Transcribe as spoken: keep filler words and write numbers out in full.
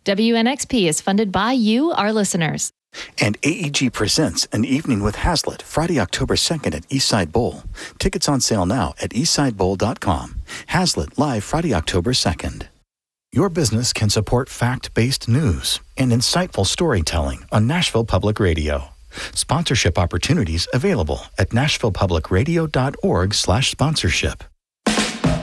W N X P is funded by you, our listeners. And A E G presents An Evening with Hazlitt, Friday, October second at Eastside Bowl. Tickets on sale now at eastside bowl dot com. Hazlitt, live Friday, October second. Your business can support fact-based news and insightful storytelling on Nashville Public Radio. Sponsorship opportunities available at nashville public radio dot org slash sponsorship.